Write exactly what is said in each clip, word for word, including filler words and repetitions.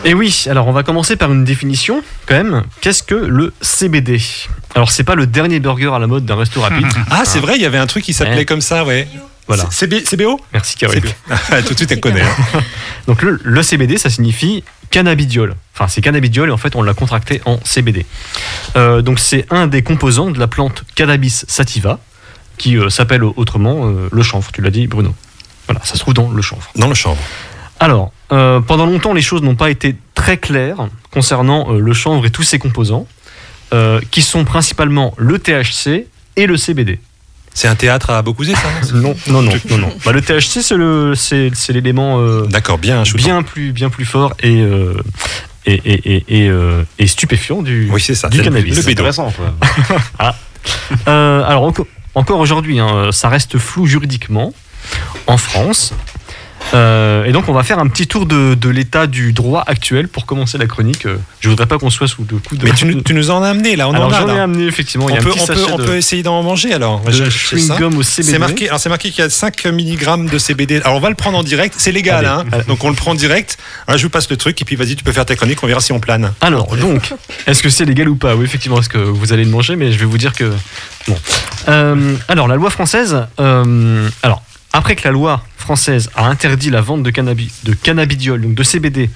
Et oui, alors on va commencer par une définition quand même. Qu'est-ce que le C B D ? Alors c'est pas le dernier burger à la mode d'un resto rapide. Ah, c'est vrai, il y avait un truc qui s'appelait ouais. comme ça, ouais. Voilà. C B, C B O ? Merci Caroline. Tout de suite elle connaît. Hein. Donc le, le C B D, ça signifie cannabidiol. Enfin c'est cannabidiol et en fait on l'a contracté en C B D. Euh, donc c'est un des composants de la plante Cannabis sativa qui euh, s'appelle autrement euh, le chanvre. Tu l'as dit Bruno. Voilà, ça se trouve dans le chanvre. Dans le chanvre. Alors, euh, pendant longtemps, les choses n'ont pas été très claires concernant euh, le chanvre et tous ses composants, euh, qui sont principalement le T H C et le C B D. C'est un théâtre à Beaucouzé, ça ? Non, non, non, non, non. Bah, le T H C, c'est, le, c'est, c'est l'élément euh, D'accord, bien, bien, plus, bien plus fort et, euh, et, et, et, et, euh, et stupéfiant du, oui, c'est ça, du c'est cannabis. Le, c'est intéressant, quoi. ah. euh, alors, encore, encore aujourd'hui, hein, ça reste flou juridiquement en France. Euh, et donc on va faire un petit tour de, de l'état du droit actuel pour commencer la chronique. Je voudrais pas qu'on soit sous le coup de... Mais tu, nous, tu nous en as amené là, on alors, en a j'en là. ai amené effectivement. On, il y a peut, un petit on, peut, on de, peut essayer d'en manger alors. De chewing-gum au C B D. C'est marqué, alors c'est marqué qu'il y a cinq milligrammes de C B D. Alors on va le prendre en direct, c'est légal, allez, hein, allez. Donc on le prend en direct. Alors, je vous passe le truc et puis vas-y, tu peux faire ta chronique, on verra si on plane. Alors donc, est-ce que c'est légal ou pas ? Oui, effectivement, est-ce que vous allez le manger ? Mais je vais vous dire que bon. Euh, alors la loi française, euh, alors. Après que la loi française a interdit la vente de, cannabi, de cannabidiol, donc de C B D,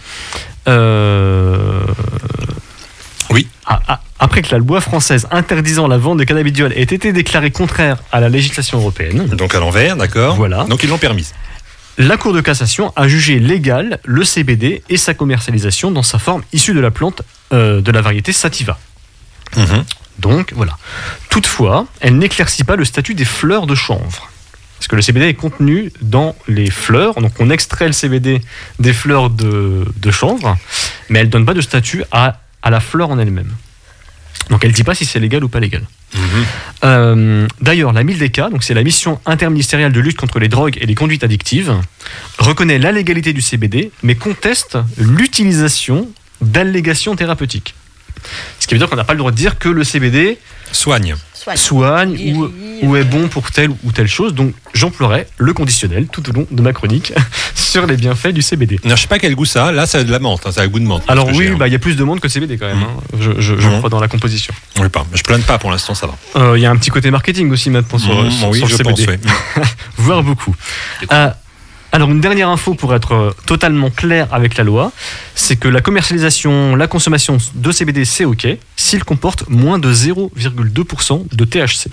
euh, oui. a, a, après que la loi française interdisant la vente de cannabidiol ait été déclarée contraire à la législation européenne, donc à l'envers, d'accord. Voilà. Donc ils l'ont permise. La Cour de cassation a jugé légal le C B D et sa commercialisation dans sa forme issue de la plante euh, de la variété sativa. Mmh. Donc voilà. Toutefois, elle n'éclaircit pas le statut des fleurs de chanvre. Parce que le C B D est contenu dans les fleurs, donc on extrait le C B D des fleurs de, de chanvre, mais elle ne donne pas de statut à, à la fleur en elle-même. Donc elle ne dit pas si c'est légal ou pas légal. Mmh. Euh, d'ailleurs, la MILDECA, donc c'est la mission interministérielle de lutte contre les drogues et les conduites addictives, reconnaît la légalité du C B D, mais conteste l'utilisation d'allégations thérapeutiques. Ce qui veut dire qu'on n'a pas le droit de dire que le C B D soigne, soigne, soigne ou, ou est bon pour telle ou telle chose. Donc j'emploierai le conditionnel tout au long de ma chronique sur les bienfaits du C B D. Non, je sais pas quel goût ça a. Là, ça a de la menthe, hein, ça a le goût de menthe. Alors oui, bah il y a plus de menthe que de C B D quand même. Mmh. Hein. Je, je, je mmh. crois dans la composition. Oui, pas. Je plains pas pour l'instant, ça va. Il euh, y a un petit côté marketing aussi maintenant sur, mmh, sur, oui, sur je le C B D. Pense, oui. Voire beaucoup. Euh, Alors une dernière info pour être totalement clair avec la loi, c'est que la commercialisation, la consommation de C B D c'est ok s'il comporte moins de zéro virgule deux pour cent de T H C.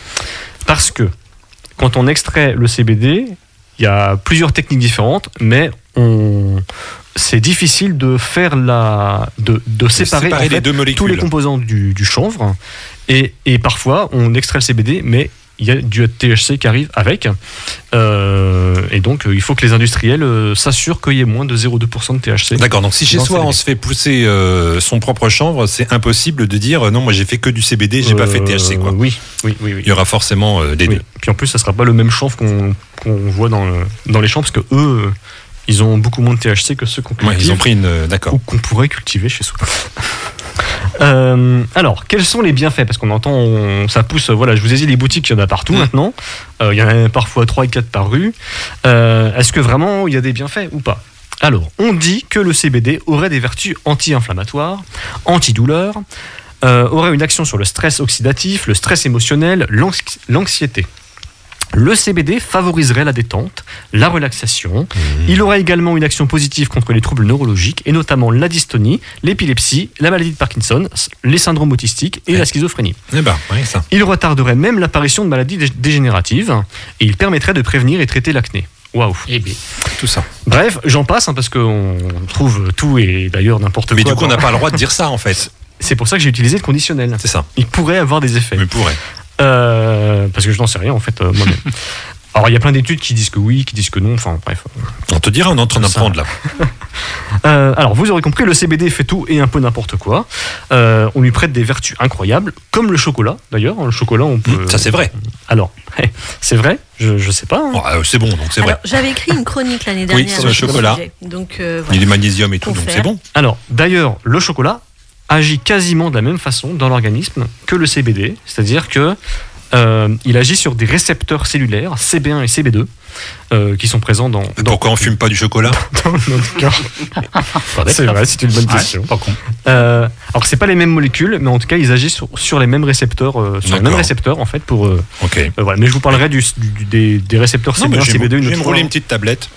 Parce que quand on extrait le C B D, il y a plusieurs techniques différentes, mais on... c'est difficile de faire la, de, de séparer, séparer en fait, les deux molécules. Tous les composants du, du chanvre, et, et parfois on extrait le C B D, mais il y a du T H C qui arrive avec, euh, et donc euh, il faut que les industriels euh, s'assurent qu'il y ait moins de zéro virgule deux pour cent de T H C. D'accord, donc si chez soi on se fait pousser euh, son propre chanvre, c'est impossible de dire euh, non, moi j'ai fait que du C B D, j'ai euh, pas fait T H C quoi. Oui, oui, oui, oui. Il y aura forcément euh, des oui. deux. Puis en plus, ça sera pas le même chanvre qu'on, qu'on voit dans, le, dans les champs, parce que eux, ils ont beaucoup moins de T H C que ceux qu'on cultive. Ouais, ils ont pris une, euh, d'accord. Ou qu'on pourrait cultiver chez soi. Euh, alors, quels sont les bienfaits ? Parce qu'on entend, on, ça pousse, voilà, je vous ai dit, les boutiques, il y en a partout mmh. maintenant. Euh, il y en a parfois trois et quatre par rue. Euh, est-ce que vraiment il y a des bienfaits ou pas ? Alors, on dit que le C B D aurait des vertus anti-inflammatoires, antidouleurs, euh, aurait une action sur le stress oxydatif, le stress émotionnel, l'anxi- l'anxiété. Le C B D favoriserait la détente, la relaxation. Mmh. Il aurait également une action positive contre les troubles neurologiques, et notamment la dystonie, l'épilepsie, la maladie de Parkinson, les syndromes autistiques et, et la schizophrénie. Eh ben, oui, ça. Il retarderait même l'apparition de maladies dé- dégénératives, et il permettrait de prévenir et traiter l'acné. Waouh. Eh bien, tout ça. Bref, j'en passe, hein, parce qu'on trouve tout et d'ailleurs n'importe Mais quoi. Mais du coup, on n'a pas le droit de dire ça, en fait. C'est pour ça que j'ai utilisé le conditionnel. C'est ça. Il pourrait avoir des effets. Mais pourrait. Euh, parce que je n'en sais rien en fait euh, moi-même. Alors il y a plein d'études qui disent que oui, qui disent que non, enfin bref. On te dira, on est en train d'apprendre là. euh, alors vous aurez compris, le C B D fait tout et un peu n'importe quoi. Euh, on lui prête des vertus incroyables, comme le chocolat d'ailleurs. Le chocolat on peut... Mmh, ça c'est vrai. Alors, c'est vrai ? Je, je sais pas. Hein. Oh, euh, c'est bon, donc c'est Alors, vrai. J'avais écrit une chronique l'année dernière. Oui, sur le chocolat. Sujet. Donc, euh, voilà. Il y a du magnésium et tout, donc faire. c'est bon. Alors d'ailleurs, le chocolat agit quasiment de la même façon dans l'organisme que le C B D, c'est-à-dire que Euh, il agit sur des récepteurs cellulaires C B un et C B deux euh, qui sont présents dans. dans Pourquoi on fume pas du chocolat? dans notre corps. C'est vrai, c'est une bonne question. Ouais, pas con. Euh, alors c'est pas les mêmes molécules, mais en tout cas ils agissent sur, sur les mêmes récepteurs, euh, sur les mêmes récepteurs en fait pour. Euh, ok. euh, voilà. Mais je vous parlerai du, du- des, des récepteurs Non, C B un, mais je C B vais deux, me- une je vais me autre rouler fois, une petite tablette.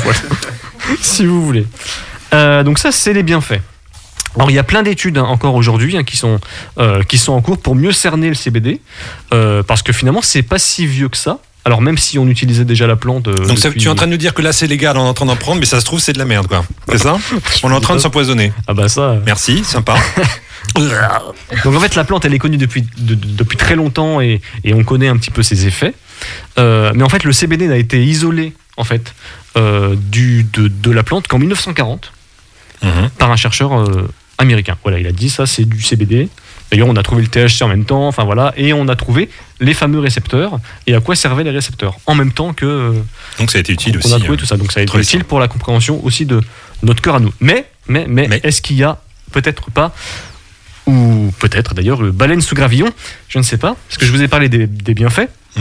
si vous voulez. Euh, donc ça c'est les bienfaits. Alors il y a plein d'études hein, encore aujourd'hui hein, qui sont euh, qui sont en cours pour mieux cerner le C B D euh, parce que finalement c'est pas si vieux que ça. Alors même si on utilisait déjà la plante. Euh, Donc ça, depuis- tu es en train de nous dire que là c'est légal, on est en train d'en prendre, mais ça se trouve c'est de la merde, quoi. C'est ça? On est en train de s'empoisonner. Ah bah ça. euh, Merci, sympa. Donc en fait la plante elle est connue depuis, de- de- depuis très longtemps et, et on connaît un petit peu ses effets. Euh, mais en fait le C B D n'a été isolé en fait euh, du, de, de la plante qu'en mille neuf cent quarante Mhm. par un chercheur euh, américain. Voilà, il a dit ça c'est du C B D. D'ailleurs on a trouvé le T H C en même temps, enfin voilà, et on a trouvé les fameux récepteurs et à quoi servaient les récepteurs en même temps que euh, Donc ça a été utile on aussi. a trouvé hein. tout ça. Donc ça a été Très utile simple. pour la compréhension aussi de notre cœur à nous. Mais, mais, mais, Mais. est-ce qu'il y a peut-être pas, ou peut-être d'ailleurs, le baleine sous gravillon, je ne sais pas, parce que je vous ai parlé des, des bienfaits. Mm.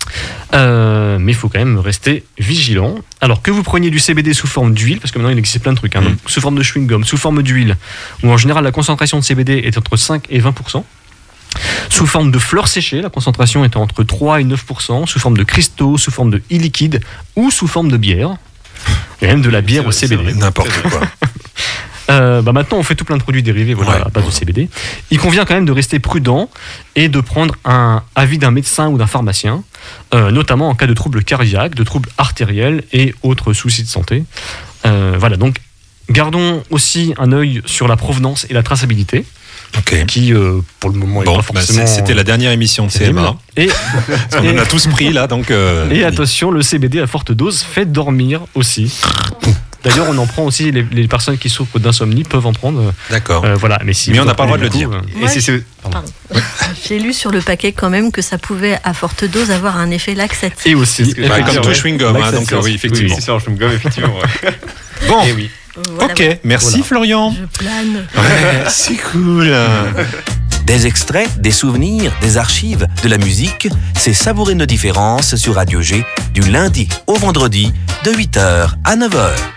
Euh, mais il faut quand même rester vigilant. Alors que vous preniez du C B D sous forme d'huile, parce que maintenant il existe plein de trucs, hein, Mm. donc, sous forme de chewing-gum, sous forme d'huile, où en général la concentration de C B D est entre cinq et vingt pour cent. Sous forme de fleurs séchées, la concentration est entre trois et neuf pour cent. Sous forme de cristaux, sous forme de e-liquide ou sous forme de bière. Il y a même de la bière au C B D. N'importe quoi. Euh, bah maintenant, on fait tout plein de produits dérivés voilà, Ouais. à base de C B D. Il convient quand même de rester prudent et de prendre un avis d'un médecin ou d'un pharmacien, euh, notamment en cas de troubles cardiaques, de troubles artériels et autres soucis de santé. Euh, voilà, donc gardons aussi un œil sur la provenance et la traçabilité, Ok. qui euh, pour le moment Bon, est pas bah, forcément. c'est- c'était la dernière émission de C M A. Et, On et, en a tous pris là, donc. euh, et attention, le C B D à forte dose fait dormir aussi. D'ailleurs, on en prend aussi, les, les personnes qui souffrent d'insomnie peuvent en prendre. D'accord. Euh, voilà, mais si Mais vous on n'a en pas le droit de le prenez dire. beaucoup, euh, Moi, et si c'est- Pardon. J'ai lu sur le paquet quand même que ça pouvait, à forte dose, avoir un effet laxatif. Et aussi, C'est ce que Bah, j'allais comme dire, tout ouais. chewing-gum, hein, donc euh, oui, effectivement. Oui, c'est ça, en chewing-gum, effectivement. ouais. Bon, Eh oui. Voilà, ok, merci Voilà. Florian. Je plane. Ouais, c'est cool. Des extraits, des souvenirs, des archives, de la musique, c'est Savourer nos différences sur Radio G du lundi au vendredi de huit heures à neuf heures.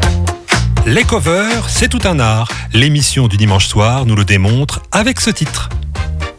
Les covers, c'est tout un art. L'émission du dimanche soir nous le démontre avec ce titre.